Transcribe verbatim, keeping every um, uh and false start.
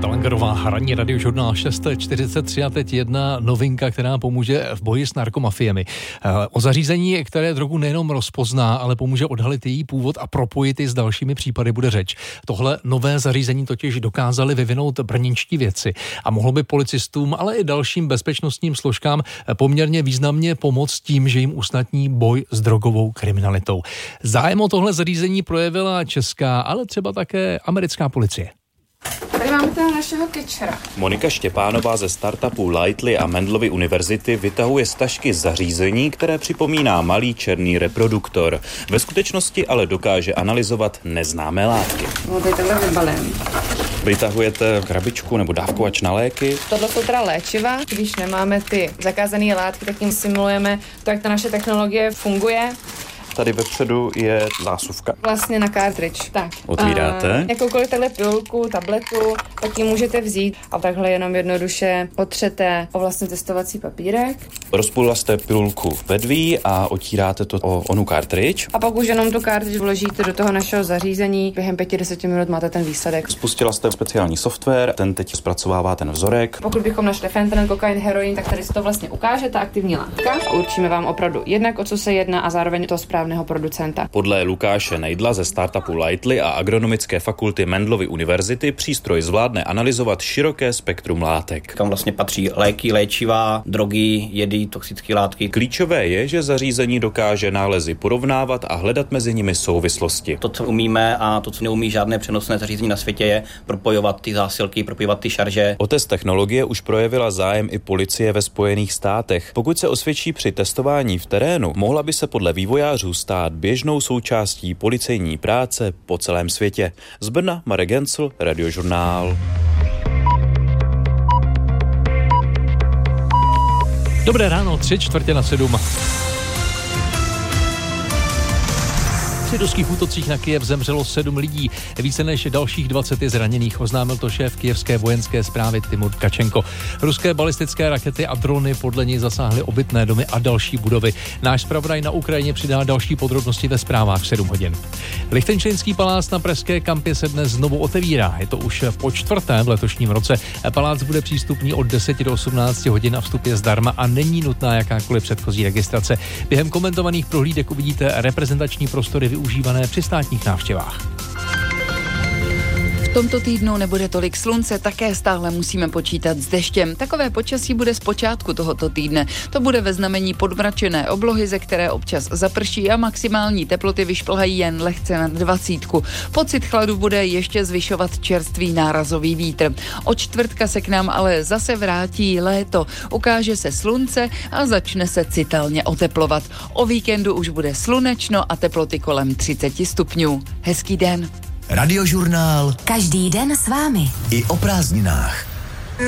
Talangerová hraní Radiožurnál šest čtyřicet tři a teď jedna novinka, která pomůže v boji s narkomafiemi. O zařízení, které drogu nejenom rozpozná, ale pomůže odhalit její původ a propojit ji s dalšími případy, bude řeč. Tohle nové zařízení totiž dokázali vyvinout brněnští vědci a mohlo by policistům, ale i dalším bezpečnostním složkám poměrně významně pomoct tím, že jim usnadní boj s drogovou kriminalitou. Zájem o tohle zařízení projevila česká, ale třeba také americká policie. Tady máme toho našeho kečera. Monika Štěpánová ze startupu Lightly a Mendelovy univerzity vytahuje z tašky zařízení, které připomíná malý černý reproduktor. Ve skutečnosti ale dokáže analyzovat neznámé látky. No, tady takhle vybalím. Vytahujete krabičku nebo dávkovač na léky? Tohle jsou teda léčiva. Když nemáme ty zakázané látky, tak jim simulujeme to, jak ta naše technologie funguje. Tady vepředu je zásuvka. Vlastně na cartridge. Tak. Otvíráte. A jakoukoliv takhle pilulku, tabletu, tak ji můžete vzít a takhle jenom jednoduše potřete o vlastně testovací papírek. Rozpůlila jste pilulku v vedví a otíráte to o onu cartridge. A pak už jenom tu cartridge vložíte do toho našeho zařízení. Během pěti deseti minut máte ten výsledek. Spustila jste speciální software, ten teď zpracovává ten vzorek. Pokud bychom našli fentanyl, kokain, heroin, tak tady se to vlastně ukáže, ta aktivní látka. Určíme vám opravdu jednak, o co se jedná a zároveň to správného producenta. Podle Lukáše Nejdla ze startupu Lightly a agronomické fakulty Mendelovy univerzity přístroj zvládne analyzovat široké spektrum látek. Tam vlastně patří léky, léčiva, drogy, jedy, toxické látky. Klíčové je, že zařízení dokáže nálezy porovnávat a hledat mezi nimi souvislosti. To, co umíme a to, co neumí žádné přenosné zařízení na světě, je propojovat ty zásilky, propojovat ty šarže. O test technologie už projevila zájem i policie ve Spojených státech. Pokud se osvědčí při testování v terénu, mohla by se podle vývojářů stát běžnou součástí policejní práce po celém světě. Z Brna Marek Gencl, Radiožurnál. Dobré ráno, tři čtvrtě na sedm. Při ruských útocích na Kyjev zemřelo sedm lidí, více než dalších dvacet je zraněných, oznámil to šéf kyjevské vojenské správy Timur Tkačenko. Ruské balistické rakety a drony podle něj zasáhly obytné domy a další budovy. Náš zpravodaj na Ukrajině přidá další podrobnosti ve zprávách v sedm hodin. Lichtenštejnský palác na Pražské kampě se dnes znovu otevírá. Je to už po čtvrtém v letošním roce. Palác bude přístupný od deseti do osmnácti hodin a vstup je zdarma a není nutná jakákoliv předchozí registrace. Během komentovaných prohlídek uvidíte reprezentační prostory využívané při státních návštěvách. V tomto týdnu nebude tolik slunce, také stále musíme počítat s deštěm. Takové počasí bude z počátku tohoto týdne. To bude ve znamení podmračené oblohy, ze které občas zaprší a maximální teploty vyšplhají jen lehce nad dvacítku. Pocit chladu bude ještě zvyšovat čerstvý nárazový vítr. Od čtvrtka se k nám ale zase vrátí léto. Ukáže se slunce a začne se citelně oteplovat. O víkendu už bude slunečno a teploty kolem třicet stupňů. Hezký den. Radiožurnál. Každý den s vámi. I o prázdninách.